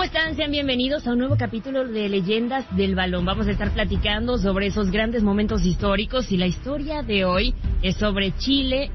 están? Sean bienvenidos a un nuevo capítulo de Leyendas del Balón. Vamos a estar platicando sobre esos grandes momentos históricos y la historia de hoy es sobre Chile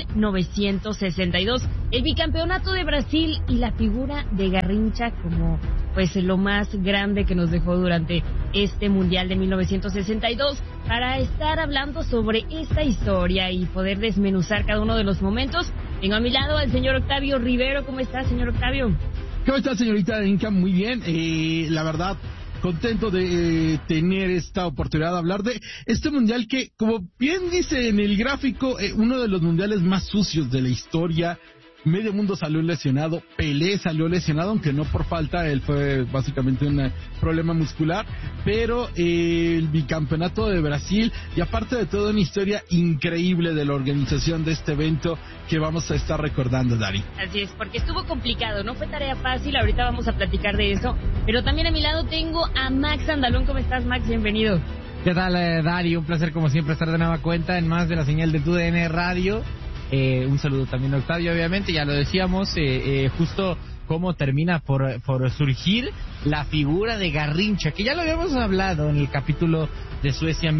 1962, el bicampeonato de Brasil y la figura de Garrincha como pues lo más grande que nos dejó durante este Mundial de 1962. Para estar hablando sobre esta historia y poder desmenuzar cada uno de los momentos, tengo a mi lado al señor Octavio Rivero. ¿Cómo está, señor Octavio? ¿Cómo está, señorita Inca? Muy bien. La verdad, contento de tener esta oportunidad de hablar de este mundial que, como bien dice en el gráfico, uno de los mundiales más sucios de la historia. Medio mundo salió lesionado, Pelé salió lesionado, aunque no por falta, él fue básicamente un problema muscular, pero el bicampeonato de Brasil, y aparte de todo, una historia increíble de la organización de este evento que vamos a estar recordando, Dari. Así es, porque estuvo complicado, no fue tarea fácil, ahorita vamos a platicar de eso, pero también a mi lado tengo a Max Andalón. ¿Cómo estás, Max? Bienvenido. ¿Qué tal, Dari? Un placer como siempre estar de nueva cuenta en más de la señal de TUDN Radio. Un saludo también a Octavio, obviamente, ya lo decíamos, justo cómo termina por surgir la figura de Garrincha, que ya lo habíamos hablado en el capítulo de Suecia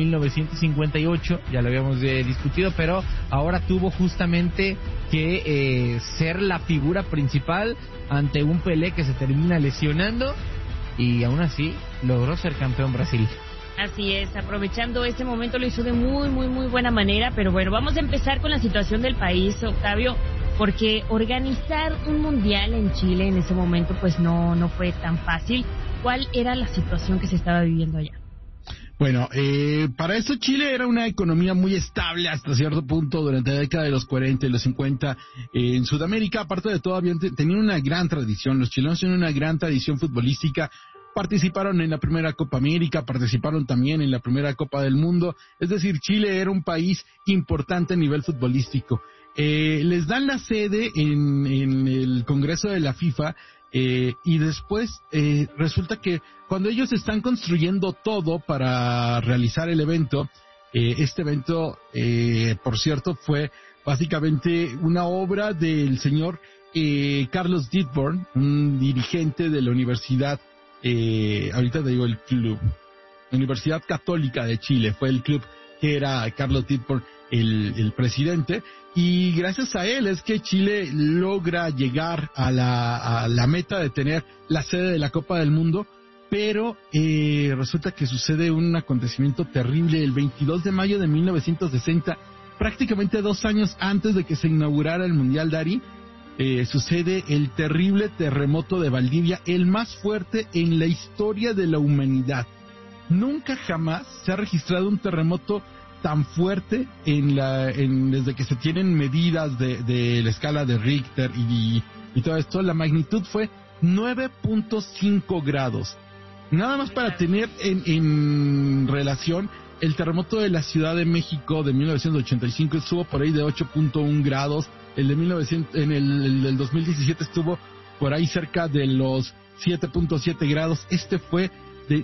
1958, ya lo habíamos discutido, pero ahora tuvo justamente que ser la figura principal ante un Pelé que se termina lesionando y aún así logró ser campeón Brasil. Así es, aprovechando ese momento lo hizo de muy buena manera, pero bueno, vamos a empezar con la situación del país, Octavio, porque organizar un mundial en Chile en ese momento pues no fue tan fácil. ¿Cuál era la situación que se estaba viviendo allá? Bueno, para eso Chile era una economía muy estable hasta cierto punto durante la década de los 40 y los 50 en Sudamérica. Aparte de todo, tenían una gran tradición, los chilenos tienen una gran tradición futbolística. Participaron en la primera Copa América, participaron también en la primera Copa del Mundo, es decir, Chile era un país importante a nivel futbolístico. Les dan la sede en el Congreso de la FIFA y después resulta que cuando ellos están construyendo todo para realizar el evento, este evento, por cierto, fue básicamente una obra del señor Carlos Dittborn, un dirigente de la Universidad. Ahorita te digo el club, Universidad Católica de Chile, fue el club que era Carlos Dittborn el presidente, y gracias a él es que Chile logra llegar a la meta de tener la sede de la Copa del Mundo, pero resulta que sucede un acontecimiento terrible el 22 de mayo de 1960, prácticamente 2 años antes de que se inaugurara el Mundial, Dari. Sucede el terrible terremoto de Valdivia, el más fuerte en la historia de la humanidad. Nunca jamás se ha registrado un terremoto tan fuerte desde que se tienen medidas de la escala de Richter y todo esto. La magnitud fue 9.5 grados. Nada más para tener en relación, el terremoto de la Ciudad de México de 1985 estuvo por ahí de 8.1 grados. El de el del 2017 estuvo por ahí cerca de los 7.7 grados. Este fue de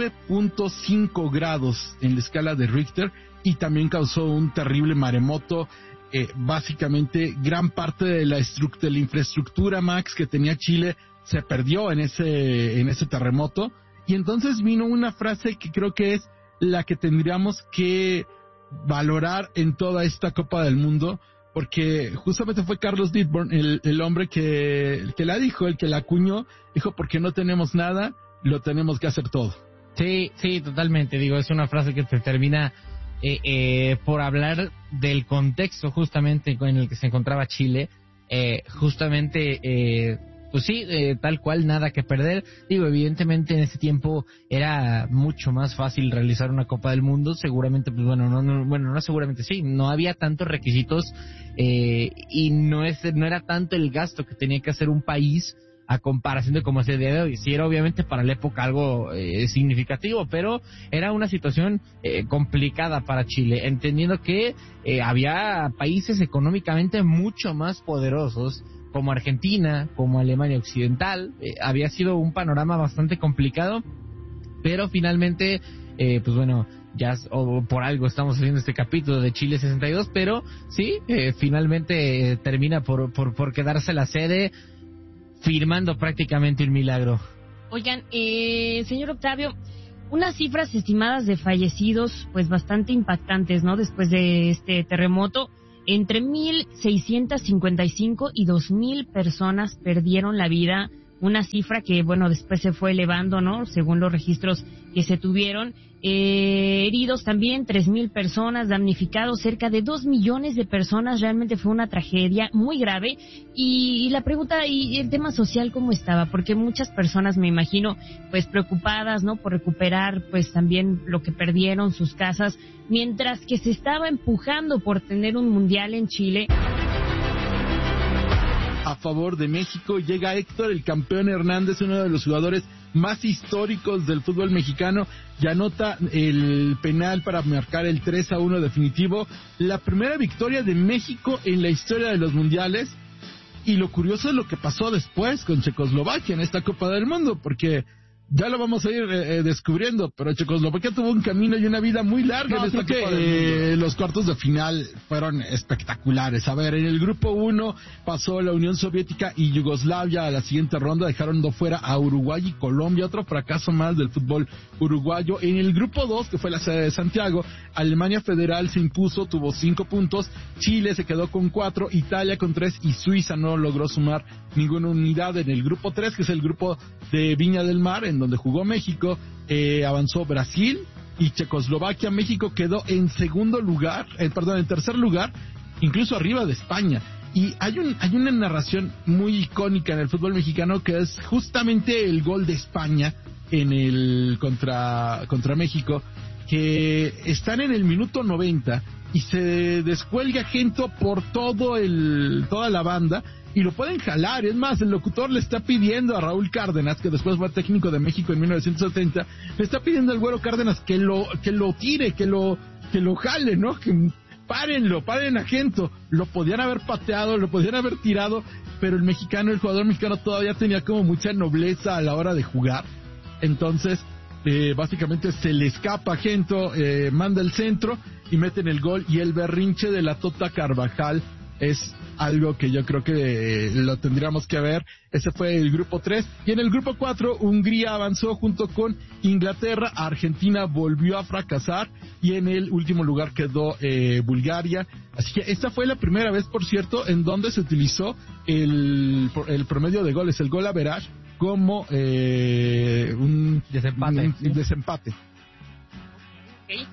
9.5 grados en la escala de Richter y también causó un terrible maremoto. Básicamente, gran parte de la infraestructura, Max, que tenía Chile se perdió en ese terremoto. Y entonces vino una frase que creo que es la que tendríamos que valorar en toda esta Copa del Mundo, porque justamente fue Carlos Dittborn el hombre que la dijo, el que la acuñó, dijo: porque no tenemos nada, lo tenemos que hacer todo. Sí, totalmente, digo, es una frase que te termina por hablar del contexto justamente en el que se encontraba Chile, pues sí, tal cual, nada que perder. Digo, evidentemente en ese tiempo era mucho más fácil realizar una Copa del Mundo, seguramente, pues no seguramente sí, no había tantos requisitos y no era tanto el gasto que tenía que hacer un país a comparación de cómo es el día de hoy. Sí era obviamente para la época algo significativo, pero era una situación complicada para Chile, entendiendo que había países económicamente mucho más poderosos como Argentina, como Alemania Occidental. Había sido un panorama bastante complicado, pero finalmente, pues bueno, ya por algo estamos haciendo este capítulo de Chile 62, pero sí, finalmente termina por quedarse la sede, firmando prácticamente un milagro. Oigan, señor Octavio, unas cifras estimadas de fallecidos, pues bastante impactantes, ¿no? Después de este terremoto, entre 1,655 y 2,000 personas perdieron la vida. Una cifra que, bueno, después se fue elevando, ¿no? Según los registros que se tuvieron. Heridos también, 3,000 personas, damnificados, cerca de 2 millones de personas. Realmente fue una tragedia muy grave. Y la pregunta, y el tema social, ¿cómo estaba? Porque muchas personas, me imagino, pues preocupadas, ¿no? Por recuperar, pues también lo que perdieron, sus casas, mientras que se estaba empujando por tener un mundial en Chile. A favor de México llega Héctor, el campeón Hernández, uno de los jugadores más históricos del fútbol mexicano, y anota el penal para marcar el 3-1 definitivo, la primera victoria de México en la historia de los mundiales. Y lo curioso es lo que pasó después con Checoslovaquia en esta Copa del Mundo, porque ya lo vamos a ir descubriendo, pero Checoslovaquia tuvo un camino y una vida muy larga en esta Copa del Mundo. Los cuartos de final fueron espectaculares. A ver, en el grupo 1 pasó la Unión Soviética y Yugoslavia a la siguiente ronda, dejaron fuera a Uruguay y Colombia, otro fracaso más del fútbol uruguayo. En el grupo 2, que fue la sede de Santiago, Alemania Federal se impuso, tuvo 5 puntos, Chile se quedó con 4, Italia con 3 y Suiza no logró sumar ninguna unidad. En el grupo 3, que es el grupo de Viña del Mar, en donde jugó México, avanzó Brasil y Checoslovaquia. México quedó en tercer lugar, incluso arriba de España. Y hay una narración muy icónica en el fútbol mexicano, que es justamente el gol de España en el contra México, que están en el minuto 90 y se descuelga Gento por toda la banda, y lo pueden jalar. Es más, el locutor le está pidiendo a Raúl Cárdenas, que después fue técnico de México en 1970, le está pidiendo al Güero Cárdenas que lo tire, que lo jale, ¿no? Que paren a Gento. Lo podían haber pateado, lo podían haber tirado, pero el jugador mexicano todavía tenía como mucha nobleza a la hora de jugar. Entonces, básicamente se le escapa a Gento, manda el centro y meten el gol, y el berrinche de la Tota Carvajal es algo que yo creo que lo tendríamos que ver. Ese fue el grupo 3. Y en el grupo 4, Hungría avanzó junto con Inglaterra. Argentina volvió a fracasar. Y en el último lugar quedó Bulgaria. Así que esta fue la primera vez, por cierto, en donde se utilizó el promedio de goles, el gol average, como un desempate. Okay.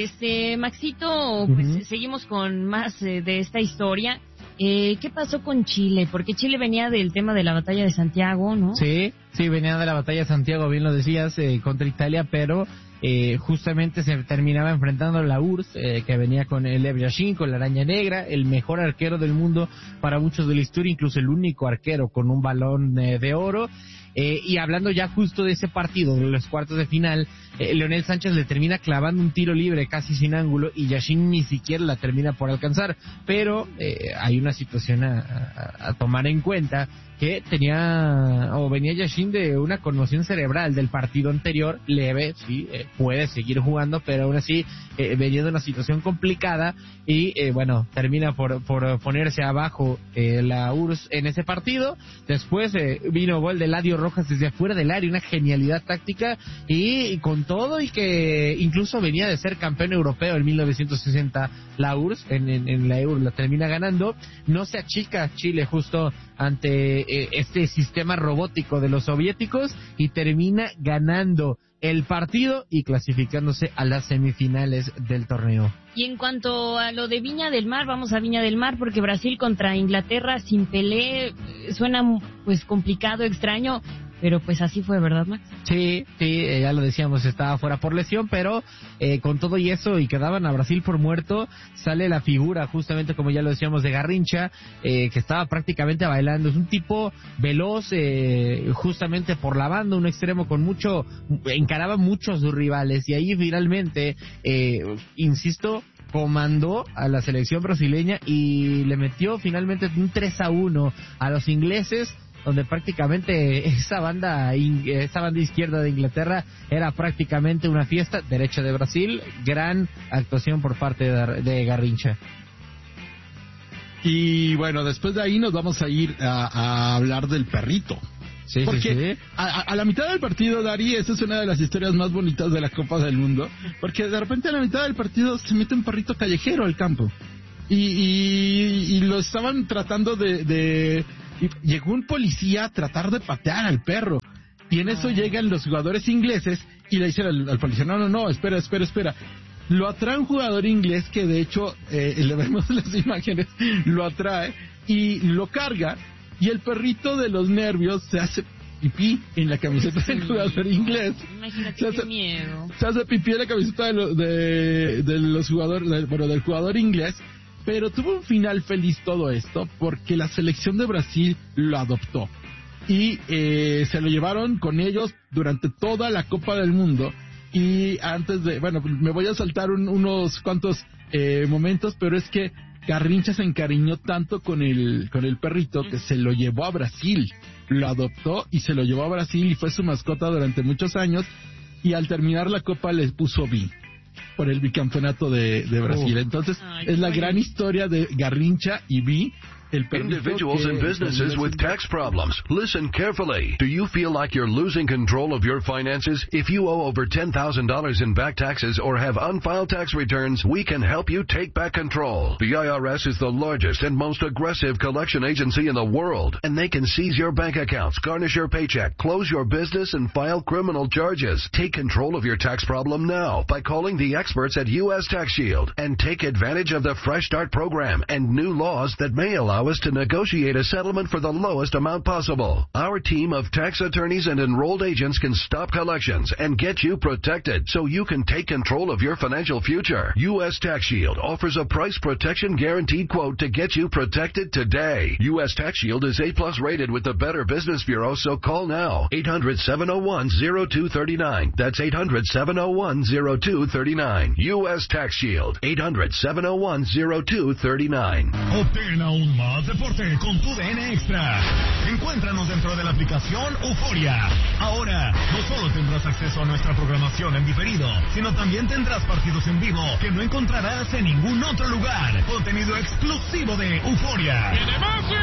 Maxito, pues seguimos con más de esta historia. ¿Qué pasó con Chile? Porque Chile venía del tema de la batalla de Santiago, ¿no? Sí, venía de la batalla de Santiago, bien lo decías, contra Italia, pero justamente se terminaba enfrentando a la URSS, que venía con el Lev Yashin, con la Araña Negra, el mejor arquero del mundo para muchos de la historia, incluso el único arquero con un balón de oro. Y hablando ya justo de ese partido, de los cuartos de final, Leonel Sánchez le termina clavando un tiro libre casi sin ángulo y Yashin ni siquiera la termina por alcanzar, pero hay una situación a tomar en cuenta, que venía Yashin de una conmoción cerebral del partido anterior, leve, sí, puede seguir jugando, pero aún así venía de una situación complicada y termina por ponerse abajo la URSS en ese partido. Después vino gol de Eladio Rojas desde afuera del área, una genialidad táctica, y con todo y que incluso venía de ser campeón europeo en 1960 la URSS, en la Euro la termina ganando. No se achica Chile justo ante este sistema robótico de los soviéticos y termina ganando el partido y clasificándose a las semifinales del torneo. Y en cuanto a lo de Viña del Mar, vamos a Viña del Mar, porque Brasil contra Inglaterra sin Pelé suena pues complicado, extraño, pero pues así fue, ¿verdad, Max? Sí, ya lo decíamos, estaba fuera por lesión, pero con todo y eso, y quedaban a Brasil por muerto, sale la figura, justamente como ya lo decíamos, de Garrincha, que estaba prácticamente bailando. Es un tipo veloz, justamente por la banda, un extremo con encaraba muchos sus rivales, y ahí finalmente, insisto, comandó a la selección brasileña y le metió finalmente un 3-1 a los ingleses, donde prácticamente esa banda izquierda de Inglaterra era prácticamente una fiesta. Derecha de Brasil, gran actuación por parte de Garrincha. Y bueno, después de ahí nos vamos a ir a hablar del perrito. Sí, porque sí. A la mitad del partido, Dari, esa es una de las historias más bonitas de la Copa del Mundo, porque de repente a la mitad del partido se mete un perrito callejero al campo y lo estaban tratando y llegó un policía a tratar de patear al perro. Y en eso llegan los jugadores ingleses y le dicen al policía, no, espera. Lo atrae un jugador inglés que de hecho, le vemos las imágenes, lo atrae y lo carga, y el perrito de los nervios se hace pipí en la camiseta del jugador inglés. Imagínate qué miedo. Se hace pipí en la camiseta de los jugadores, del jugador inglés, pero tuvo un final feliz todo esto porque la selección de Brasil lo adoptó. Y se lo llevaron con ellos durante toda la Copa del Mundo. Y antes de, me voy a saltar unos cuantos momentos, pero es que Garrincha se encariñó tanto con el perrito que se lo llevó a Brasil. Lo adoptó y se lo llevó a Brasil y fue su mascota durante muchos años. Y al terminar la Copa les puso Vi por el bicampeonato de Brasil. Entonces es la gran historia de Garrincha y Vi. Individuals and businesses with tax problems, listen carefully. Do you feel like you're losing control of your finances? If you owe over $10,000 in back taxes or have unfiled tax returns, we can help you take back control. The IRS is the largest and most aggressive collection agency in the world, and they can seize your bank accounts, garnish your paycheck, close your business, and file criminal charges. Take control of your tax problem now by calling the experts at U.S. Tax Shield and take advantage of the Fresh Start program and new laws that may allow us to negotiate a settlement for the lowest amount possible. Our team of tax attorneys and enrolled agents can stop collections and get you protected so you can take control of your financial future. U.S. Tax Shield offers a price protection guaranteed quote to get you protected today. U.S. Tax Shield is A+ rated with the Better Business Bureau, so call now. 800-701-0239. That's 800-701-0239. U.S. Tax Shield. 800-701-0239. Obtén aún más deporte con tu DN Extra. Encuéntranos dentro de la aplicación Euforia. Ahora, no solo tendrás acceso a nuestra programación en diferido, sino también tendrás partidos en vivo que no encontrarás en ningún otro lugar. Contenido exclusivo de Euforia. ¡Viene Messi!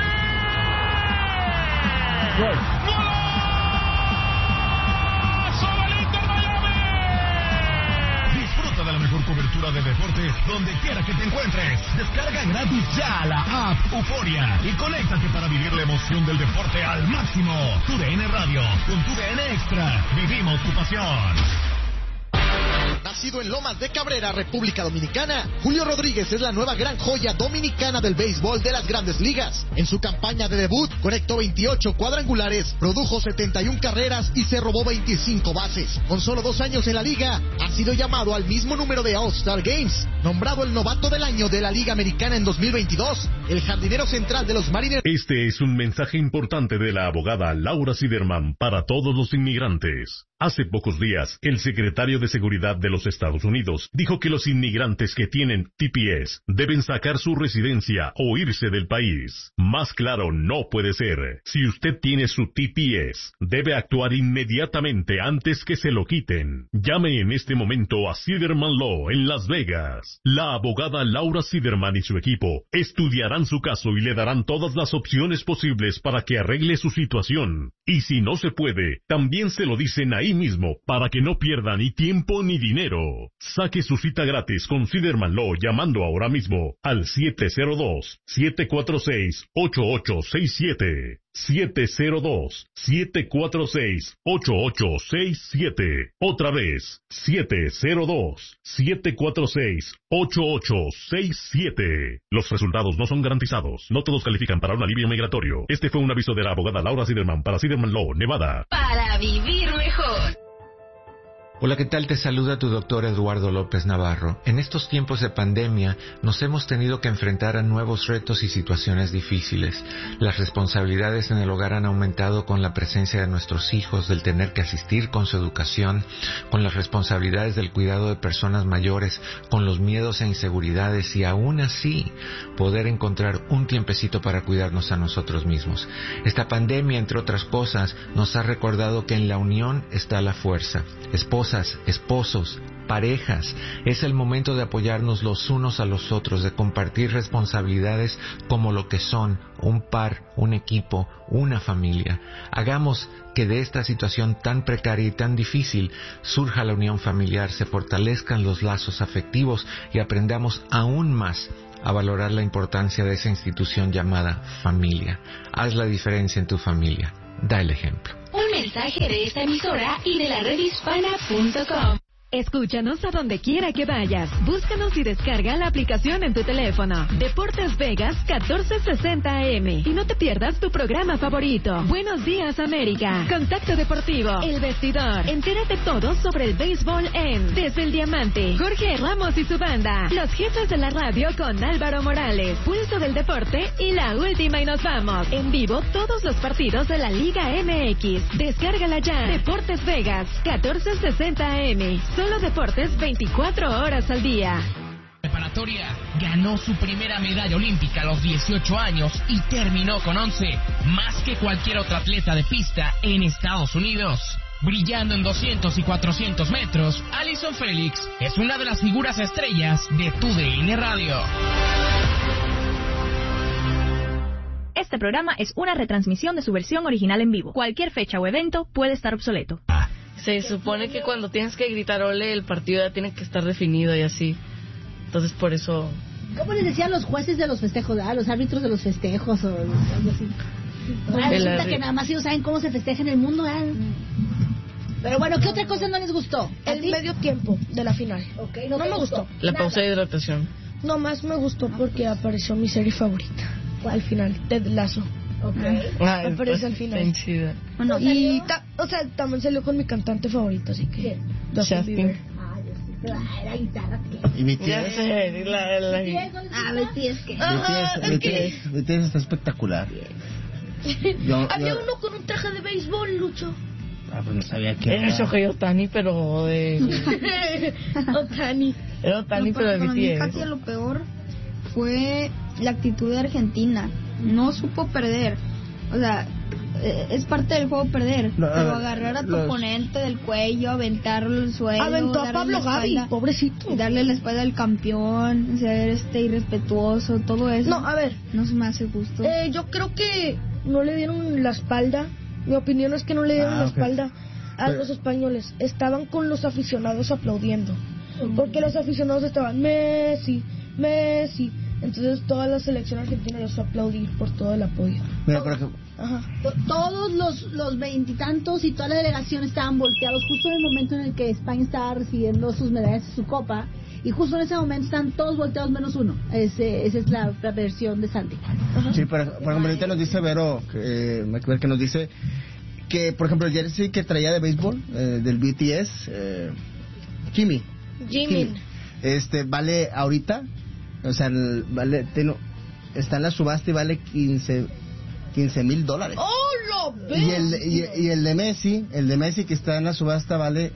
Disfruta de la mejor cobertura de deportes donde quiera que te encuentres. Descarga gratis ya la app Euforia y conéctate para vivir la emoción del deporte al máximo. Tu DN Radio, con tu DN Extra, vivimos tu pasión. Nacido en Lomas de Cabrera, República Dominicana, Julio Rodríguez es la nueva gran joya dominicana del béisbol de las Grandes Ligas. En su campaña de debut, conectó 28 cuadrangulares, produjo 71 carreras y se robó 25 bases. Con solo 2 años en la liga, ha sido llamado al mismo número de All-Star Games. Nombrado el novato del año de la Liga Americana en 2022, el jardinero central de los Mariners. Este es un mensaje importante de la abogada Laura Siderman para todos los inmigrantes. Hace pocos días, el secretario de Seguridad de los Estados Unidos dijo que los inmigrantes que tienen TPS deben sacar su residencia o irse del país. Más claro no puede ser. Si usted tiene su TPS, debe actuar inmediatamente antes que se lo quiten. Llame en este momento a Siderman Law en Las Vegas. La abogada Laura Siderman y su equipo estudiarán su caso y le darán todas las opciones posibles para que arregle su situación. Y si no se puede, también se lo dicen ahí mismo para que no pierda ni tiempo ni dinero. Saque su cita gratis con Siderman Law llamando ahora mismo al 702-746-8867. 702-746-8867. Otra vez, 702-746-8867. Los resultados no son garantizados. No todos califican para un alivio migratorio. Este fue un aviso de la abogada Laura Siderman para Siderman Law, Nevada. Para vivir mejor. Hola, ¿qué tal? Te saluda tu doctor Eduardo López Navarro. En estos tiempos de pandemia nos hemos tenido que enfrentar a nuevos retos y situaciones difíciles. Las responsabilidades en el hogar han aumentado con la presencia de nuestros hijos, del tener que asistir con su educación, con las responsabilidades del cuidado de personas mayores, con los miedos e inseguridades y aún así poder encontrar un tiempecito para cuidarnos a nosotros mismos. Esta pandemia, entre otras cosas, nos ha recordado que en la unión está la fuerza. Esposos, parejas. Es el momento de apoyarnos los unos a los otros, de compartir responsabilidades como lo que son, un par, un equipo, una familia. Hagamos que de esta situación tan precaria y tan difícil surja la unión familiar, se fortalezcan los lazos afectivos y aprendamos aún más a valorar la importancia de esa institución llamada familia. Haz la diferencia en tu familia. Da el ejemplo. Un mensaje de esta emisora y de la redhispana.com. Escúchanos a donde quiera que vayas. Búscanos y descarga la aplicación en tu teléfono. Deportes Vegas 1460 AM. Y no te pierdas tu programa favorito. Buenos días, América. Contacto Deportivo. El Vestidor. Entérate todo sobre el béisbol en Desde el Diamante. Jorge Ramos y su banda. Los jefes de la radio con Álvaro Morales. Pulso del Deporte y la última y nos vamos. En vivo todos los partidos de la Liga MX. Descárgala ya. Deportes Vegas 1460 AM. Solo deportes 24 horas al día. Preparatoria ganó su primera medalla olímpica a los 18 años y terminó con 11, más que cualquier otro atleta de pista en Estados Unidos. Brillando en 200 y 400 metros, Allyson Félix es una de las figuras estrellas de TUDN Radio. Este programa es una retransmisión de su versión original en vivo. Cualquier fecha o evento puede estar obsoleto. Se supone que cuando tienes que gritar ole, el partido ya tiene que estar definido y así. Entonces por eso... ¿Cómo les decían los jueces de los festejos? Los árbitros de los festejos o algo así. Resulta que nada más ellos saben cómo se festeja en el mundo. Pero bueno, ¿qué otra cosa no les gustó? El medio tiempo de la final. Okay, no me gustó. La pausa de hidratación. No más me gustó porque apareció mi serie favorita. Al final, Ted Lasso. Aparece al final. Bueno, y también salió con mi cantante favorito, así que Justin Bieber. La guitarra. ¿Y BTS? BTS está espectacular. Había uno con un traje de béisbol, Lucho. Pues no sabía que era. Eso que Otani, pero de... Otani. Era Otani, pero de BTS. Casi lo peor fue la actitud de Argentina. No supo perder. O sea, es parte del juego perder. Pero agarrar a tu oponente del cuello, aventarlo al suelo. Aventó a Pablo Gavi, pobrecito. Y darle la espalda al campeón, ser irrespetuoso, todo eso. No, a ver. No se me hace justo. Yo creo que no le dieron la espalda. Mi opinión es que no le dieron la espalda a los españoles. Estaban con los aficionados aplaudiendo. Porque los aficionados estaban Messi. Entonces toda la selección argentina los fue a aplaudir por todo el apoyo. Mira, por ejemplo, todos los veintitantos y toda la delegación estaban volteados justo en el momento en el que España estaba recibiendo sus medallas y su copa, y justo en ese momento están todos volteados menos uno. Esa es la versión de Santi. Sí, por ejemplo, ahorita nos dice Vero, que nos dice que, por ejemplo, el jersey que traía de béisbol del BTS, Jimin, vale ahorita, o sea, está en la subasta y vale $15,000. ¡Oh, lo ves! Y el de Messi que está en la subasta vale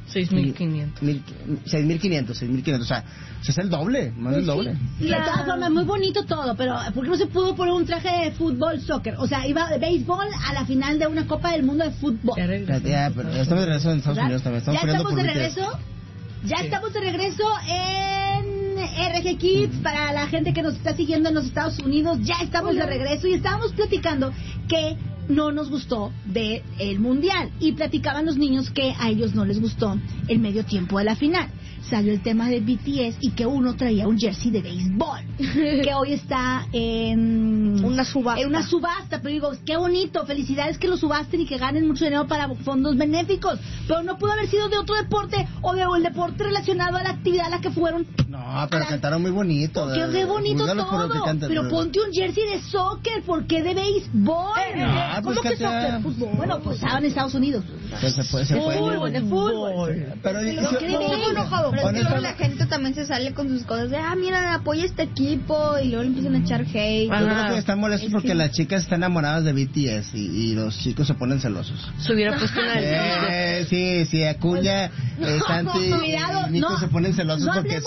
6,500. O sea, es el doble, más del doble. Y de todas formas, muy bonito todo, pero ¿por qué no se pudo poner un traje de fútbol, soccer? O sea, iba de béisbol a la final de una Copa del Mundo de fútbol. Pero estamos de regreso en Estados Unidos también. Ya estamos de regreso en RG Kids, para la gente que nos está siguiendo en los Estados Unidos. Ya estamos de regreso y estábamos platicando que no nos gustó ver el mundial, y platicaban los niños que a ellos no les gustó el medio tiempo de la final. Salió el tema de BTS y que uno traía un jersey de béisbol que hoy está en una subasta. Pero digo, qué bonito, felicidades que lo subasten y que ganen mucho dinero para fondos benéficos, pero no pudo haber sido de otro deporte o el deporte relacionado a la actividad a la que fueron. No, pero cantaron muy bonito. Qué bonito todo, pero ponte un jersey de soccer, ¿por qué de béisbol? ¿Cómo que soccer? Fútbol. Bueno, pues estaban en Estados Unidos. Se fue de fútbol. Pero enojado. Pero es que luego la gente también se sale con sus cosas de, mira, apoya este equipo, y luego le empiezan a echar hate. Yo creo que están molestos porque las chicas están enamoradas de BTS y los chicos se ponen celosos. Se hubiera puesto una sí, Acuña, Santi y Nico se ponen celosos porque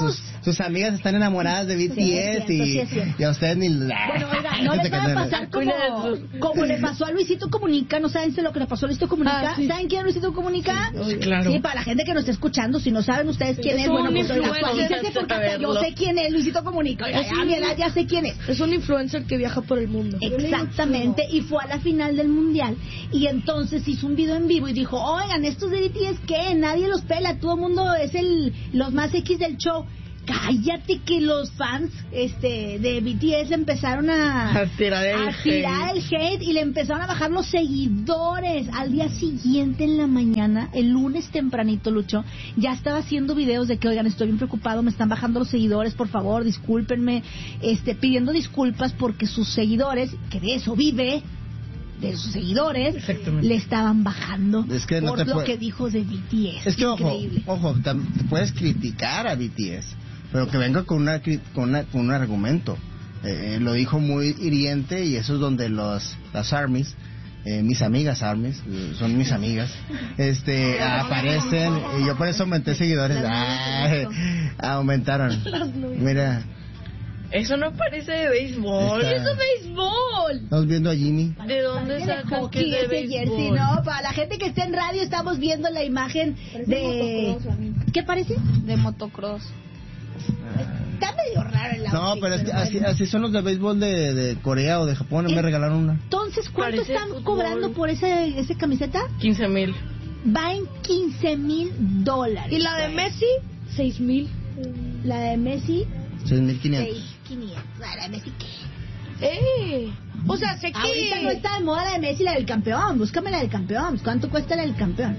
sus amigas están enamoradas de BTS y a ustedes ni... Bueno, oiga, no les va a pasar como le pasó a Luisito Comunica. ¿No saben lo que le pasó a Luisito Comunica? Sí. ¿Saben quién es Luisito Comunica? Sí, claro. Sí, para la gente que nos está escuchando, si no saben ustedes quién es, bueno, pues actualícense porque hasta yo sé quién es Luisito Comunica. A mi edad ya sé quién es. Es un influencer que viaja por el mundo. Exactamente, y fue a la final del mundial y entonces hizo un video en vivo y dijo, oigan, estos de BTS, ¿qué? Nadie los pela, todo el mundo es los más X del show. Cállate, que los fans de BTS empezaron a tirar el hate y le empezaron a bajar los seguidores. Al día siguiente en la mañana, el lunes tempranito, Lucho, ya estaba haciendo videos de que, oigan, estoy bien preocupado, me están bajando los seguidores, por favor, discúlpenme, pidiendo disculpas porque sus seguidores, que de eso vive, de sus seguidores, le estaban bajando por lo que dijo de BTS. Es que, ojo, puedes criticar a BTS, pero que venga con un argumento. Lo dijo muy hiriente y eso es donde las ARMYs, mis amigas ARMYs, son mis amigas, aparecen y yo por eso aumenté seguidores. Aumentaron. Mira. Eso no parece de béisbol. ¡Eso es béisbol! Estamos viendo a Jimmy. ¿De dónde sacan que es de béisbol? Jersey, no, para la gente que está en radio estamos viendo la imagen de... ¿Qué parece? De motocross. Está medio raro el outfit. No, pero es que así son los de béisbol de Corea o de Japón. Me regalaron una. Entonces, ¿cuánto están cobrando por esa camiseta? 15,000. Va en $15,000. ¿Y la de Messi? 6,000. La de Messi 6,500. 6,500. La de Messi, ¿qué? O sea, sé que... Ahorita no está de moda la de Messi, la del campeón. Búscame la del campeón. ¿Cuánto cuesta la del campeón?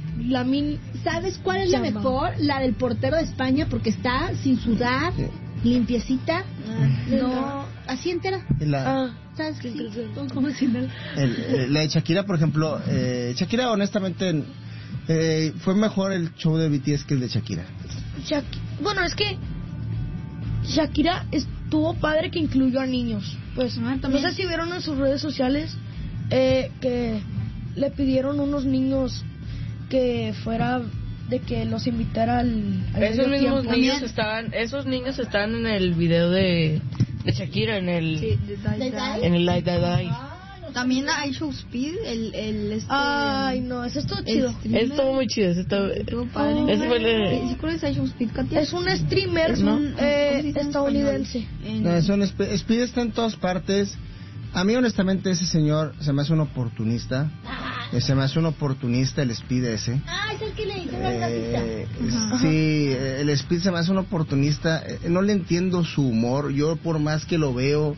¿Sabes cuál es la mejor? La del portero de España, porque está sin sudar, limpiecita. No, así entera. ¿Sabes qué? ¿Cómo si no? La de Shakira, por ejemplo, Shakira, honestamente, fue mejor el show de BTS que el de Shakira. Bueno, es que Shakira estuvo padre que incluyó a niños. Pues no sé si vieron en sus redes sociales que le pidieron unos niños que fuera de que los invitara al esos mismos niños estaban en el video de Shakira, en el Light Die. También hay Show Speed, Ay, no, eso estuvo chido. Estuvo muy chido, estuvo padre. Es un streamer estadounidense. Speed está en todas partes. A mí, honestamente, ese señor se me hace un oportunista. Se me hace un oportunista el Speed ese. Es el que le hizo la grafita. Sí, el Speed se me hace un oportunista. No le entiendo su humor. Yo, por más que lo veo,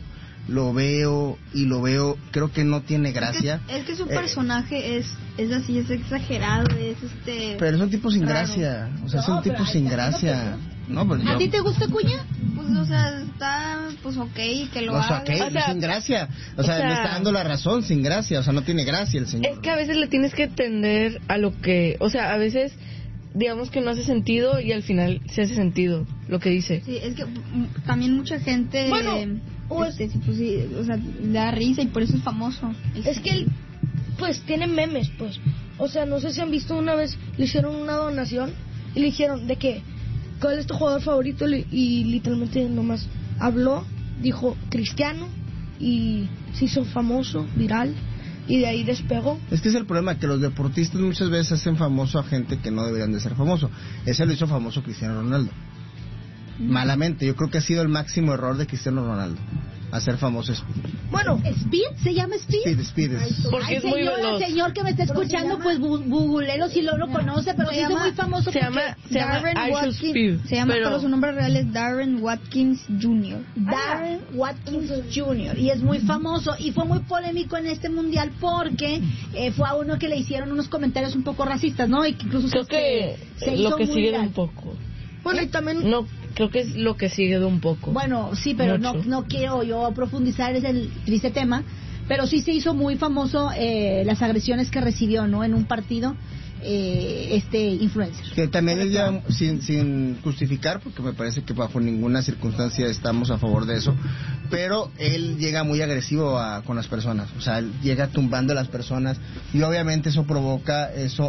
creo que no tiene gracia. Es que su personaje es así, es exagerado, pero es un tipo sin gracia. O sea, es un tipo sin gracia. No, pues ¿A ti te gusta, Cuña? Pues, o sea, está, pues, ok, que lo haga. Okay, sin gracia. O sea, le está dando la razón sin gracia. O sea, no tiene gracia el señor. Es que a veces le tienes que tender a lo que... O sea, a veces, digamos que no hace sentido y al final se hace sentido lo que dice. Sí, es que también mucha gente... Bueno, o sea, le da risa y por eso es famoso. Es que él, pues, tiene memes, pues. O sea, no sé si han visto una vez, le hicieron una donación y le dijeron de que... ¿Cuál es tu jugador favorito? Y literalmente nomás habló, dijo Cristiano y se hizo famoso, viral, y de ahí despegó. Es que es el problema, que los deportistas muchas veces hacen famoso a gente que no deberían de ser famoso. Ese lo hizo famoso Cristiano Ronaldo. Malamente, yo creo que ha sido el máximo error de Cristiano Ronaldo, hacer famoso Speed. Bueno, ¿Speed? ¿Se llama Speed? Speed. Porque es muy veloz. El señor que me está escuchando, pues googleelo si lo conoce, pero se hizo muy famoso. Se llama Speed. Se llama, pero su nombre real es Darren Watkins Jr. Darren Watkins Jr. Y es muy famoso y fue muy polémico en este mundial porque fue a uno que le hicieron unos comentarios un poco racistas, ¿no? Y que incluso creo que se lo hizo que muy sigue viral. un poco. Bueno, y también... No, creo que es lo que sigue de un poco. Bueno, sí, pero no quiero yo profundizar en el triste tema, pero sí se hizo muy famoso las agresiones que recibió, ¿no? En un partido este influencer. Que también es ya sin justificar, porque me parece que bajo ninguna circunstancia estamos a favor de eso, pero él llega muy agresivo con las personas, o sea, él llega tumbando a las personas y obviamente eso provoca,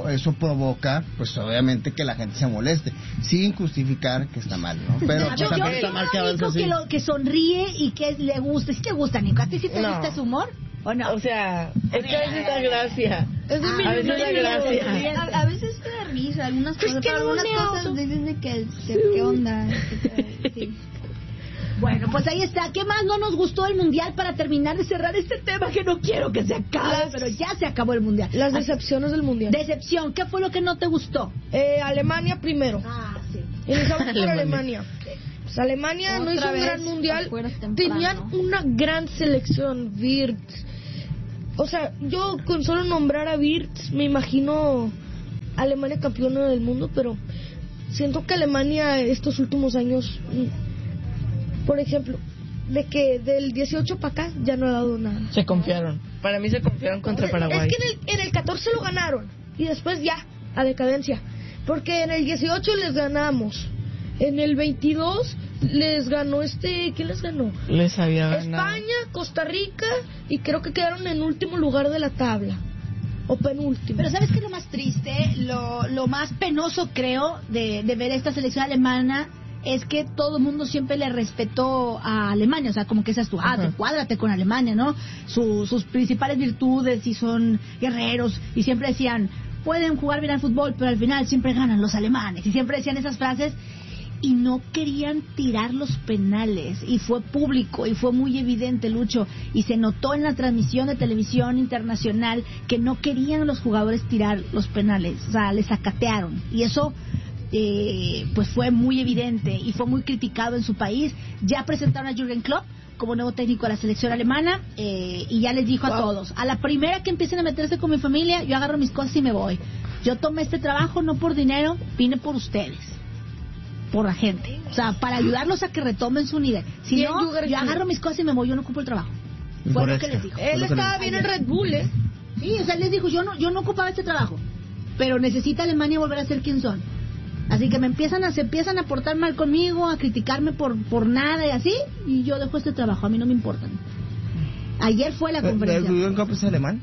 pues obviamente que la gente se moleste, sin justificar que está mal, ¿no? Pero yo también está mal que avance así. Que sonríe y que le gusta. ¿Sí te gusta, Nico? ¿A ti sí te gusta ese humor? ¿O no? O sea, es que a veces da gracia. A veces da gracia. A veces te da risa, algunas cosas, pero algunas cosas dices de que qué onda. Sí. Bueno, pues ahí está. ¿Qué más no nos gustó el Mundial para terminar de cerrar este tema que no quiero que se acabe, pero ya se acabó el Mundial? Las decepciones del Mundial. Decepción, ¿qué fue lo que no te gustó? Alemania primero. Sí. Iniciamos por Alemania. Pues Alemania no hizo un gran Mundial. Tenían una gran selección, Wirtz. O sea, yo con solo nombrar a Wirtz me imagino Alemania campeona del mundo, pero siento que Alemania estos últimos años, por ejemplo, de que del 18 para acá ya no ha dado nada. Se confiaron. Para mí se confiaron contra Paraguay. Es que en el 14 lo ganaron y después ya, a decadencia. Porque en el 18 les ganamos. En el 22 les ganó ¿quién les ganó? Les había ganado España, Costa Rica, y creo que quedaron en último lugar de la tabla. O penúltimo. Pero ¿sabes qué es lo más triste? Lo más penoso, creo, de ver esta selección alemana es que todo el mundo siempre le respetó a Alemania, o sea, como que seas tú, cuádrate con Alemania, ¿no? Sus principales virtudes, y son guerreros, y siempre decían, pueden jugar bien al fútbol, pero al final siempre ganan los alemanes, y siempre decían esas frases, y no querían tirar los penales, y fue público, y fue muy evidente, Lucho, y se notó en la transmisión de televisión internacional que no querían los jugadores tirar los penales, o sea, les sacatearon, y eso pues fue muy evidente y fue muy criticado en su país. Ya presentaron a Jürgen Klopp como nuevo técnico de la selección alemana, y ya les dijo a todos, a la primera que empiecen a meterse con mi familia, yo agarro mis cosas y me voy. Yo tomé este trabajo no por dinero, vine por ustedes, por la gente, o sea, para ayudarlos a que retomen su nivel. Si no, yo agarro mis cosas y me voy, yo no ocupo el trabajo. Fue lo que les dijo. Él estaba bien en Red Bull, ¿eh? Sí, o sea, él les dijo, yo no ocupaba este trabajo, pero necesita Alemania volver a ser quien son. Así que se empiezan a portar mal conmigo, a criticarme por nada y así, y yo dejo este trabajo, a mí no me importan. Ayer fue la conferencia. ¿El Jürgen Klopp es alemán?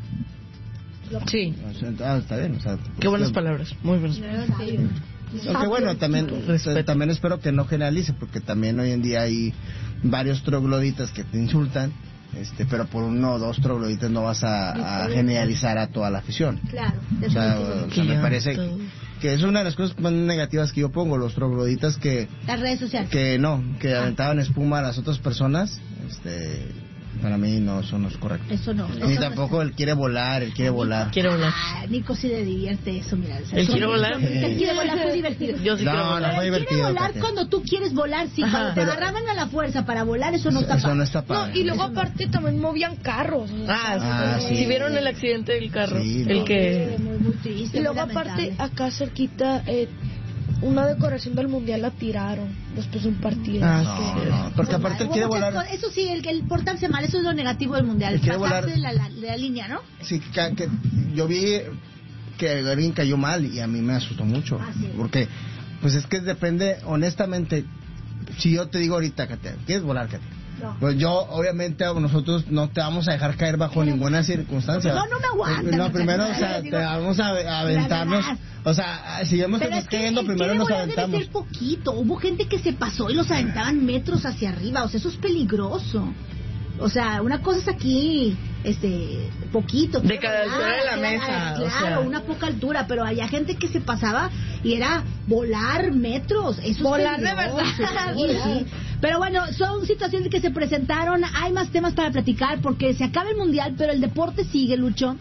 Sí. Está bien, o sea, qué buenas palabras, muy buenas palabras. Aunque bueno, también espero que no generalice, porque también hoy en día hay varios trogloditas que te insultan, pero por uno o dos trogloditas no vas a generalizar a toda la afición. Claro, o sea, me parece que es una de las cosas más negativas que yo pongo, los trogloditas que... Las redes sociales. Que aventaban espuma a las otras personas, para mí no, eso no es correcto. Eso no. Ni tampoco él quiere volar, Quiere volar. Nico sí le divierte eso, mira. ¿Él quiere volar? Él quiere volar, fue divertido. Yo sí quiero volar. No fue divertido. Quiere volar cuando tú quieres volar, sí. Cuando te agarraban a la fuerza para volar, eso no está padre. Eso no está padre. No, y luego aparte también movían carros. Sí. Si vieron el accidente del carro, sí, muy triste. Y luego aparte, acá cerquita, una decoración del mundial la tiraron después de un partido. No, porque aparte él quiere volar. Eso sí, el portarse mal, eso es lo negativo del mundial. Él quiere pasarse volar la línea, ¿no? Sí, que yo vi que Garín cayó mal y a mí me asustó mucho. Porque, pues es que depende, honestamente, si yo te digo ahorita, Katia, ¿quieres volar, Katia? No. Pues yo, obviamente, nosotros no te vamos a dejar caer bajo ninguna circunstancia. No me aguanto. No, primero, o sea, te vamos a aventarnos. O sea, si vemos que estás cayendo, primero nos aventamos. Debe ser poquito. Hubo gente que se pasó y los aventaban metros hacia arriba. O sea, eso es peligroso. O sea, una cosa es aquí, poquito. De cada altura de la mesa. Claro, o sea, una poca altura, pero había gente que se pasaba y era volar metros. Eso volar es de verdad. Sí. Pero bueno, son situaciones que se presentaron. Hay más temas para platicar porque se acaba el mundial, pero el deporte sigue, Lucho.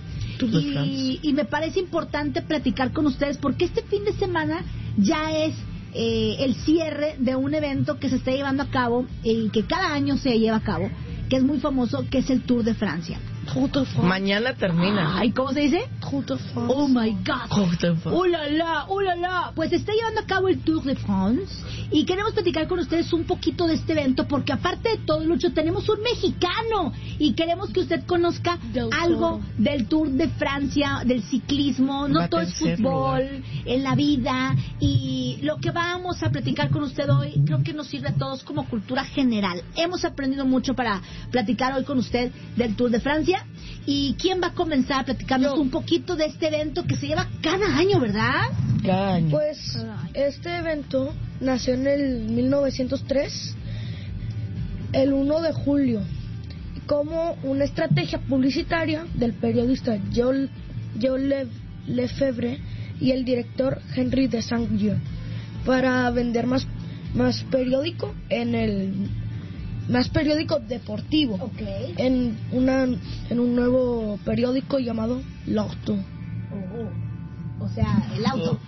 Y me parece importante platicar con ustedes porque este fin de semana ya es el cierre de un evento que se está llevando a cabo y que cada año se lleva a cabo, que es muy famoso, que es el Tour de Francia. Mañana termina. Ay, ¿cómo se dice? Oh my God. ¡Oh la la! ¡Oh la la! Pues está llevando a cabo el Tour de France y queremos platicar con ustedes un poquito de este evento porque aparte de todo, Lucho, tenemos un mexicano y queremos que usted conozca algo del Tour de Francia, del ciclismo. No todo es fútbol, en la vida, y lo que vamos a platicar con usted hoy creo que nos sirve a todos como cultura general. Hemos aprendido mucho para platicar hoy con usted del Tour de Francia. ¿Y quién va a comenzar a platicarnos un poquito de este evento que se lleva cada año, verdad? Cada año. Pues este evento nació en el 1903, el 1 de julio, como una estrategia publicitaria del periodista Joe Lefebvre y el director Henry de Saint-Guy para vender más periódico más periódico deportivo en un nuevo periódico llamado L'Auto. O sea, el auto.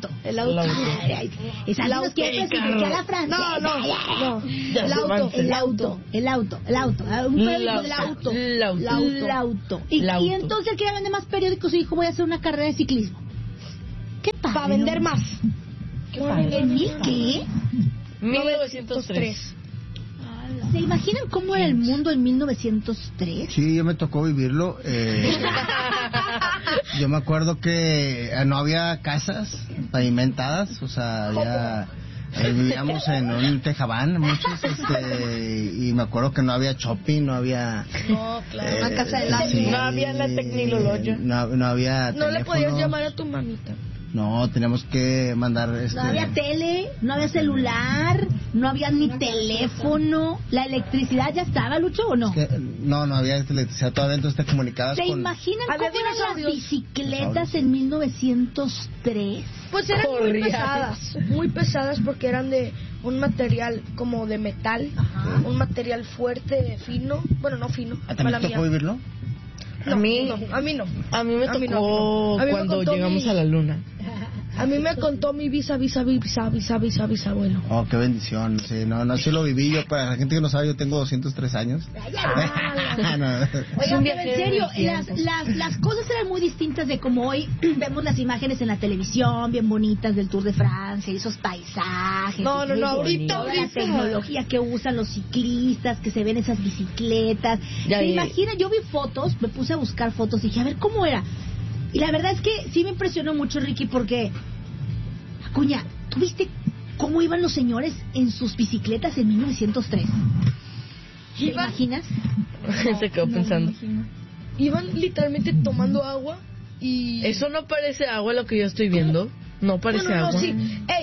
Esa no nos quiere especificar la Francia. No. El auto. Un periódico del auto. Y entonces él quería vender más periódicos y dijo, voy a hacer una carrera de ciclismo. ¿Qué pasa? Para vender más. ¿En qué? 1903. ¿Se imaginan cómo era el mundo en 1903? Sí, yo me tocó vivirlo. Yo me acuerdo que no había casas pavimentadas, o sea, ya vivíamos en un tejabán, muchos, y me acuerdo que no había shopping, no había... No, claro, una casa de lápiz. Sí, no había la tecnología. No había No le podías llamar a tu mamita. No, teníamos que mandar... No había tele, no había celular, no había ni teléfono. ¿La electricidad ya estaba, Lucho, o no? No había electricidad, todavía entonces te comunicabas ¿Se con... imaginan cómo eran las bicicletas en 1903? Pues eran muy pesadas porque eran de un material como de metal, un material fuerte, fino, bueno, no fino. ¿A ti te tocó vivirlo? No, a mí no. A mí me tocó cuando llegamos a la luna. A mí me contó mi bisabuelo. Oh, qué bendición. Sí, no, sí lo viví yo. Para la gente que no sabe, yo tengo 203 años. Oigan, pero en serio, las cosas eran muy distintas de como hoy vemos las imágenes en la televisión, bien bonitas del Tour de Francia, y esos paisajes. No, ahorita la tecnología que usan los ciclistas, que se ven esas bicicletas. ¿Se imaginan? Yo vi fotos, me puse a buscar fotos y dije, a ver, ¿cómo era? Y la verdad es que sí me impresionó mucho, Ricky, porque, Acuña, ¿tú viste cómo iban los señores en sus bicicletas en 1903? ¿Te imaginas? Se quedó pensando. Iban literalmente tomando agua y... Eso no parece agua lo que yo estoy viendo. No parece agua. No, sí.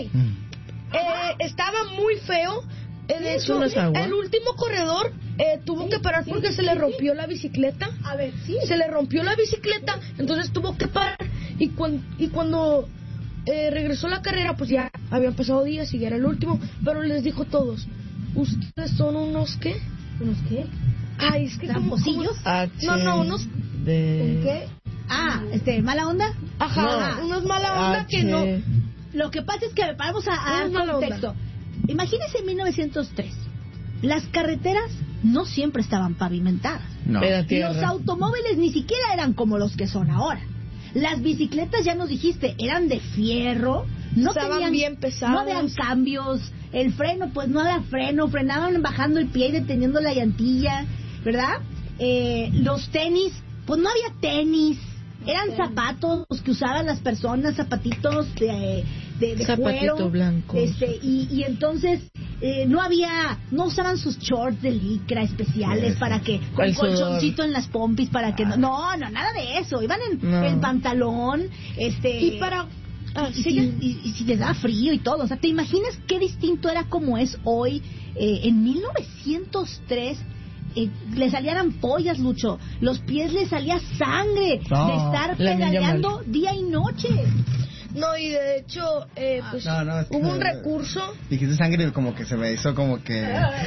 Estaba muy feo. De hecho, el último corredor tuvo que parar porque se le rompió la bicicleta. A ver, sí. Se le rompió la bicicleta, entonces tuvo que parar. Y cuando regresó la carrera, pues ya habían pasado días y ya era el último. Pero les dijo a todos, ¿ustedes son unos qué? ¿Unos qué? Ay, es que ¿tramposillos? No, unos... ¿Un qué? ¿Mala onda? Ajá, unos mala onda que no... Lo que pasa es que vamos a dar contexto. Imagínense en 1903. Las carreteras no siempre estaban pavimentadas. No. Los automóviles ni siquiera eran como los que son ahora. Las bicicletas, ya nos dijiste, eran de fierro. No estaban bien pesadas. No habían cambios. El freno, pues no había freno. Frenaban bajando el pie y deteniendo la llantilla, ¿verdad? Los tenis, pues no había tenis. Eran zapatos los que usaban las personas, zapatitos de zapatito cuero, blanco. Y entonces no usaban sus shorts de licra especiales para que con el colchoncito en las pompis para que no, nada de eso. Iban en pantalón, y para y si les daba frío y todo. O sea, ¿te imaginas qué distinto era como es hoy? En 1903 le salían ampollas, Lucho. Los pies le salía sangre de estar pedaleando día y noche. No, y de hecho, pues hubo un recurso. Dijiste sangre, como que se me hizo como que...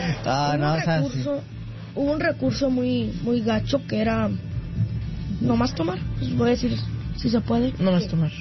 Hubo un recurso muy gacho que era no más tomar. Pues voy a decir si se puede. No más tomar.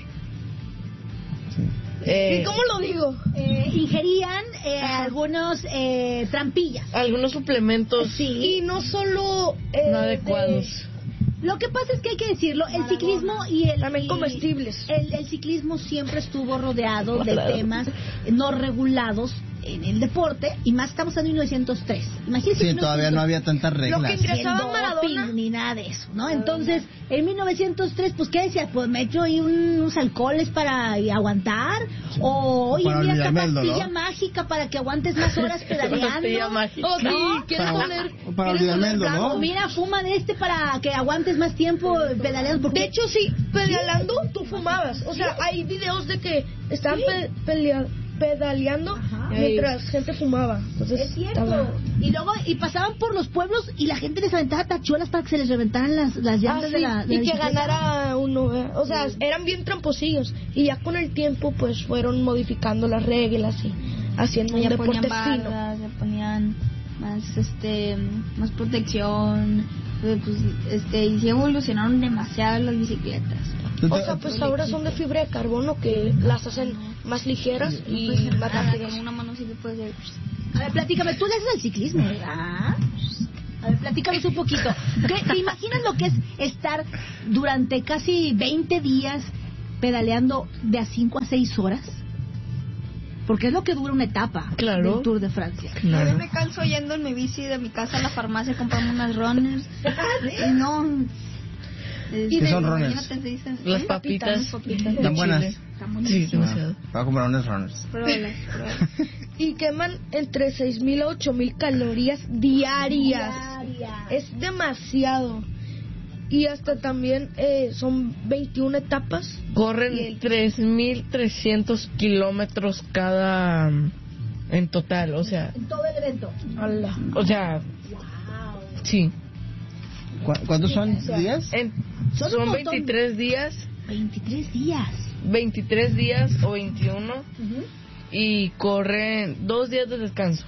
¿Y cómo lo digo? Ingerían algunos trampillas. Algunos suplementos. Sí. Y no solo... no adecuados. Lo que pasa es que hay que decirlo, el ciclismo y el... También comestibles. El ciclismo siempre estuvo rodeado de temas no regulados en el deporte, y más estamos en 1903. Imagínense. Sí, todavía no había tantas reglas. Lo que ingresaba Maradona ni nada de eso, ¿no? Entonces, en 1903, pues, ¿qué decías? Pues me echo ahí unos alcoholes para aguantar, o oye, mira esta pastilla mágica para que aguantes más horas pedaleando. Pastilla mágica. ¿No? Sí, ¿quieres oler? Para olvidarme, ¿no? Mira, fuma de este para que aguantes más tiempo pedaleando. Porque... De hecho, sí, pedaleando tú fumabas. O sea, hay videos de que estaban pedaleando mientras gente fumaba. Entonces, es cierto. Y luego pasaban por los pueblos y la gente les aventaba tachuelas para que se les reventaran las llantas de la y que bicicleta. ganara uno. O sea, eran bien tramposillos. Y ya con el tiempo, pues fueron modificando las reglas y haciendo un deporte fino. Le ponían más protección. Pues, y se evolucionaron demasiado las bicicletas. O sea, pues ahora son de fibra de carbono que las hacen más ligeras y más rápidas. Con una mano sí que puede ser. A ver, platícame, tú le haces el ciclismo, ¿verdad? A ver, platícanos un poquito. ¿Te imaginas lo que es estar durante casi 20 días pedaleando de a 5 a 6 horas? Porque es lo que dura una etapa del Tour de Francia. Yo me canso yendo en mi bici de mi casa a la farmacia a comprarme unas runners. No... ¿Qué son runners? Las papitas. ¿Están buenas? Sí, demasiado. Voy a comprar unas runners. Y queman entre 6.000 a 8.000 calorías diarias. Es demasiado. Y hasta también son 21 etapas. Corren 3.300 kilómetros cada en total, o sea. En todo el evento. O sea, sí. ¿Cuántos son días? Son 23 días. 23 días. 23 días o 21. Y corren 2 días de descanso.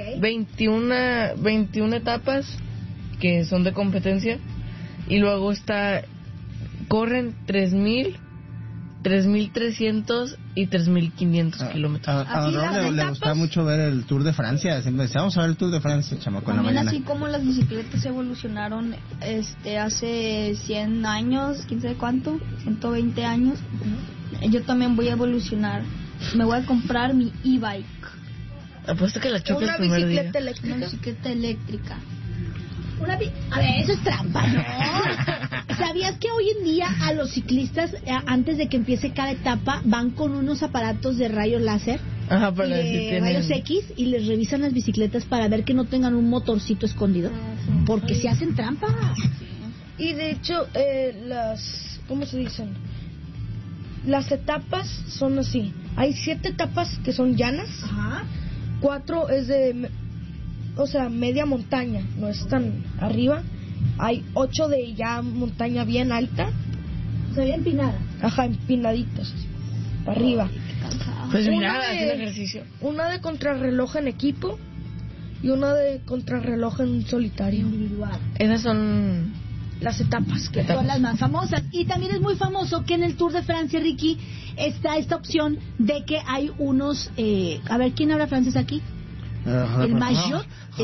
21 etapas que son de competencia. Y luego corren 3.000, 3.300 y 3.500 kilómetros. A Ron le gusta mucho ver el Tour de Francia. Siempre decía, vamos a ver el Tour de Francia, chamaco, en la mañana. Así como las bicicletas evolucionaron hace 100 años, quién sabe cuánto, 120 años, yo también voy a evolucionar. Me voy a comprar mi e-bike. Apuesto que la choque el primer día. Una bicicleta eléctrica. A ver, eso es trampa, ¿no? ¿Sabías que hoy en día a los ciclistas, antes de que empiece cada etapa, van con unos aparatos de rayos láser? Ajá, para rayos X, y les revisan las bicicletas para ver que no tengan un motorcito escondido? Porque se hacen trampa. Y de hecho, ¿cómo se dicen? Las etapas son así. Hay 7 etapas que son llanas. 4 es de... O sea, media montaña, no es tan arriba. Hay 8 de ya montaña bien alta. Se ve empinada. Ajá, empinaditas, para arriba. Pues mira, hacer ejercicio. Una de contrarreloj en equipo y una de contrarreloj en solitario. Individual. Esas son las etapas que son las más famosas. Y también es muy famoso que en el Tour de Francia, Ricky, está esta opción de que hay unos... a ver, ¿quién habla francés aquí? El maillot,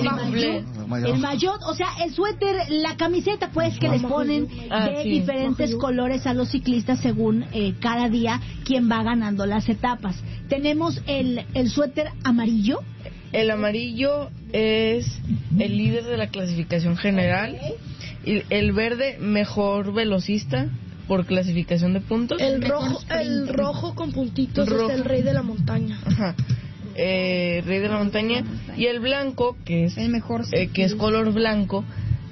o sea, el suéter, la camiseta, pues, que les ponen de diferentes colores a los ciclistas según cada día quien va ganando las etapas. Tenemos el suéter amarillo. El amarillo es el líder de la clasificación general. Y el verde, mejor velocista por clasificación de puntos. El rojo con puntitos es el rey de la montaña. Ajá. Rey de la montaña. Y el blanco, que es el mejor que es color blanco,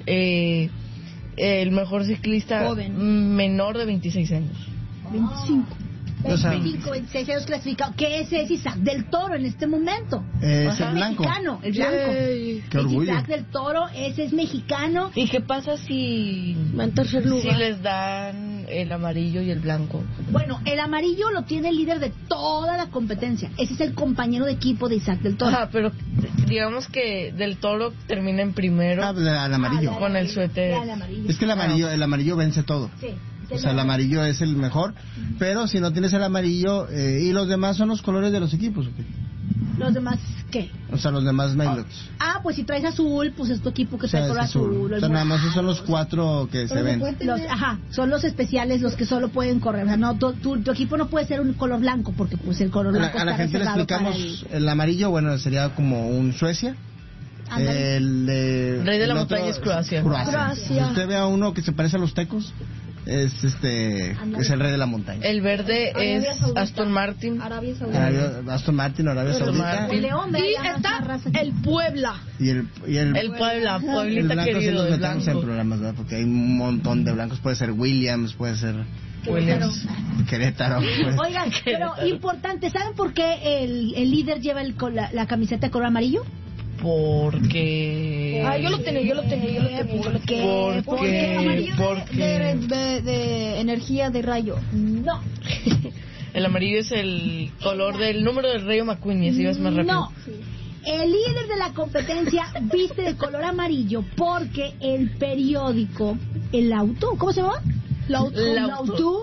el mejor ciclista joven, menor de 26 años. 25 26 años clasificado. Que ese es Isaac del Toro en este momento. Es el blanco. Mexicano, el blanco. Qué orgullo. Isaac del Toro, ese es mexicano. ¿Y qué pasa si en tercer lugar? Si les dan el amarillo y el blanco? Bueno, el amarillo lo tiene el líder de toda la competencia. Ese es el compañero de equipo de Isaac del Toro. Pero digamos que del Toro termina en primero. El amarillo. Con el suéter. Es que el amarillo vence todo. Sí. O sea, el amarillo es el mejor, pero si no tienes el amarillo, y los demás son los colores de los equipos. Los demás ¿Qué? O sea, los demás Mailocks. Pues si traes azul, pues es tu equipo que trae color azul. O sea, nada más esos son los 4 que se ven. Son los especiales, los que solo pueden correr. O sea, no, tu equipo no puede ser un color blanco, porque pues el color blanco a la gente le explicamos, el amarillo, bueno, sería como un Suecia. El Rey de la montaña es Croacia. Si usted ve a uno que se parece a los tecos, es el rey de la montaña. El verde es Aston Martin. Arabia Saudita. Aston Martin, Arabia Saudita. El León, y está el Puebla. Y el Puebla, Pueblita el querido. Los metemos en programas, ¿verdad? Porque hay un montón de blancos. Puede ser Williams, puede ser Querétaro. Pues. Oigan, pero importante, ¿saben por qué el líder lleva la camiseta de color amarillo? Porque... yo lo tenía. Porque amarillo de energía de rayo. No. El amarillo es el color del número del rayo McQueen, y así vas más rápido. No. El líder de la competencia viste de color amarillo porque el periódico, el Auto, ¿cómo se llama? L'Auto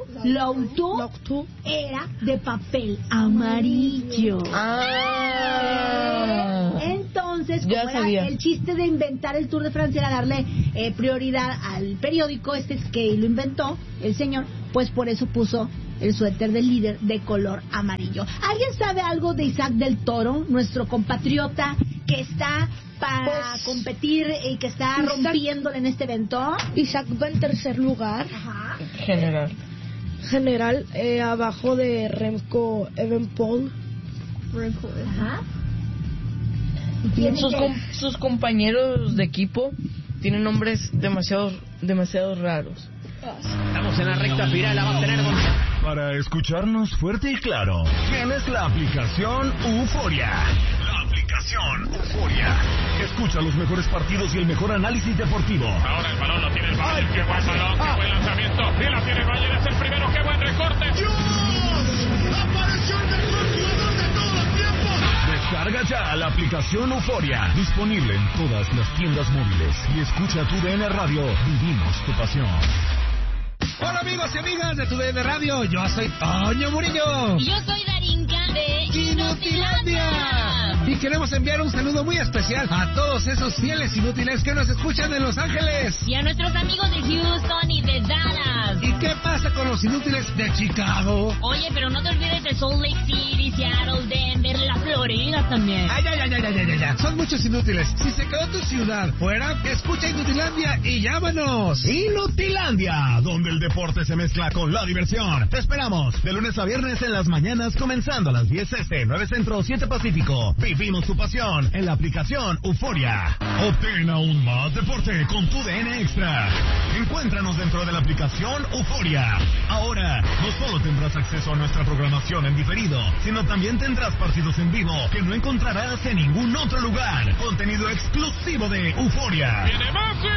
era de papel amarillo. Entonces, como era el chiste de inventar el Tour de Francia era darle prioridad al periódico que lo inventó el señor, pues por eso puso el suéter del líder de color amarillo. ¿Alguien sabe algo de Isaac del Toro, nuestro compatriota que está para competir y que está rompiéndole en este evento? Isaac va en tercer lugar. Ajá. General, abajo de Remco Evenepoel. Ajá. Sus compañeros de equipo tienen nombres demasiado raros. Estamos en la recta final, la va a tener... Para escucharnos fuerte y claro, tienes la aplicación Euforia. La aplicación Euforia. Escucha los mejores partidos y el mejor análisis deportivo. Ahora el balón lo tiene el Bayern. ¡Qué buen balón! ¡Qué buen lanzamiento! Y la tiene el Bayern, es el primero. ¡Qué buen recorte! ¡Dios! ¡Apareció el mejor jugador de todos los tiempos! Descarga ya la aplicación Euforia. Disponible en todas las tiendas móviles. Y escucha tu DN Radio. Vivimos tu pasión. Hola amigos y amigas de tu DN Radio, yo soy Toño Murillo. Y yo soy Darinka de Inutilandia. Y queremos enviar un saludo muy especial a todos esos fieles inútiles que nos escuchan en Los Ángeles. Y a nuestros amigos de Houston y de Dallas. ¿Y qué pasa con los inútiles de Chicago? Oye, pero no te olvides de Salt Lake City, Seattle, Denver, la Florida también. Ya. Son muchos inútiles. Si se quedó tu ciudad fuera, escucha Inutilandia y llámanos. Inutilandia, donde el deporte se mezcla con la diversión. Te esperamos de lunes a viernes en las mañanas, comenzando a las 10 este, 9 centro, 7 pacífico. Vivimos tu pasión en la aplicación Euforia. Obtén aún más deporte con tu DN Extra. Encuéntranos dentro de la aplicación Euforia. Ahora, no solo tendrás acceso a nuestra programación en diferido, sino también tendrás partidos en vivo que no encontrarás en ningún otro lugar. Contenido exclusivo de Euforia. ¡Viene Messi!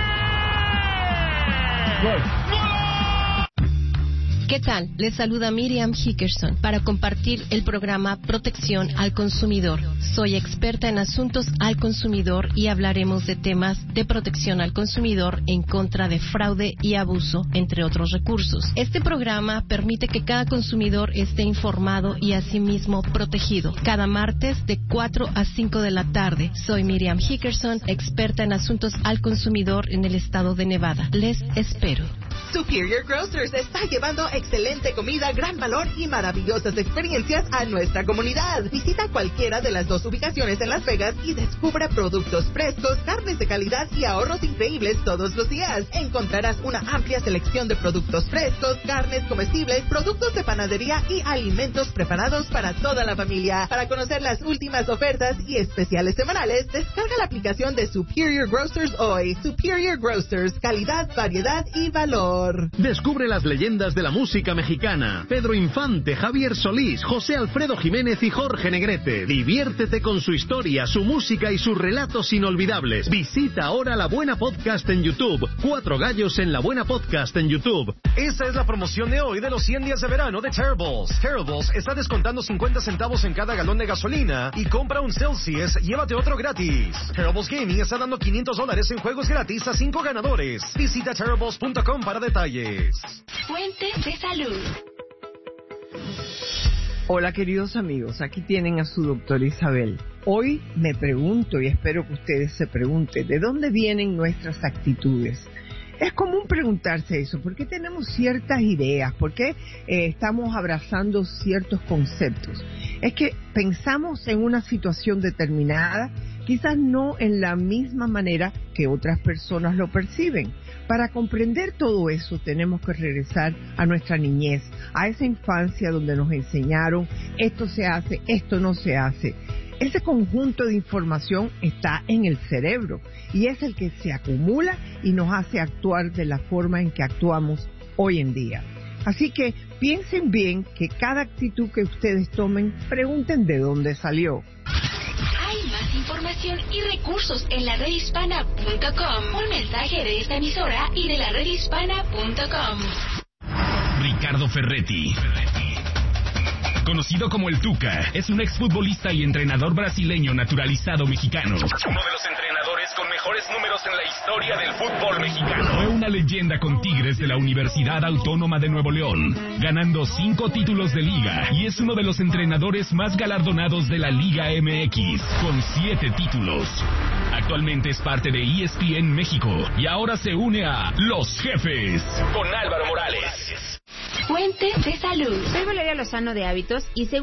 ¿Qué tal? Les saluda Miriam Hickerson para compartir el programa Protección al Consumidor. Soy experta en asuntos al consumidor y hablaremos de temas de protección al consumidor en contra de fraude y abuso, entre otros recursos. Este programa permite que cada consumidor esté informado y asimismo protegido. Cada martes de 4 a 5 de la tarde. Soy Miriam Hickerson, experta en asuntos al consumidor en el estado de Nevada. Les espero. Superior Grocers está llevando excelente comida, gran valor y maravillosas experiencias a nuestra comunidad. Visita cualquiera de las 2 ubicaciones en Las Vegas y descubra productos frescos, carnes de calidad y ahorros increíbles todos los días. Encontrarás una amplia selección de productos frescos, carnes comestibles, productos de panadería y alimentos preparados para toda la familia. Para conocer las últimas ofertas y especiales semanales, descarga la aplicación de Superior Grocers hoy. Superior Grocers, calidad, variedad y valor. Descubre las leyendas de la música mexicana. Pedro Infante, Javier Solís, José Alfredo Jiménez y Jorge Negrete. Diviértete con su historia, su música y sus relatos inolvidables. Visita ahora La Buena Podcast en YouTube. 4 gallos en La Buena Podcast en YouTube. Esa es la promoción de hoy de los 100 días de verano de Terribles. Terribles está descontando 50 centavos en cada galón de gasolina y compra un Celsius, llévate otro gratis. Terribles Gaming está dando $500 en juegos gratis a 5 ganadores. Visita Terribles.com para detalles. Fuente de salud. Hola queridos amigos, aquí tienen a su doctora Isabel. Hoy me pregunto y espero que ustedes se pregunten, ¿de dónde vienen nuestras actitudes? Es común preguntarse eso, ¿por qué tenemos ciertas ideas? ¿Por qué estamos abrazando ciertos conceptos? Es que pensamos en una situación determinada, quizás no en la misma manera que otras personas lo perciben. Para comprender todo eso tenemos que regresar a nuestra niñez, a esa infancia donde nos enseñaron esto se hace, esto no se hace. Ese conjunto de información está en el cerebro y es el que se acumula y nos hace actuar de la forma en que actuamos hoy en día. Así que piensen bien que cada actitud que ustedes tomen, pregunten de dónde salió. Hay más información y recursos en la redhispana.com. Un mensaje de esta emisora y de la redhispana.com. Ricardo Ferretti, conocido como el Tuca, es un exfutbolista y entrenador brasileño naturalizado mexicano. Uno de los entrenadores con mejores números en la historia del fútbol mexicano. Fue una leyenda con Tigres de la Universidad Autónoma de Nuevo León, ganando 5 títulos de liga, y es uno de los entrenadores más galardonados de la Liga MX, con 7 títulos. Actualmente es parte de ESPN México y ahora se une a Los Jefes con Álvaro Morales. Fuente de salud. Soy Valeria Lozano de Hábitos y según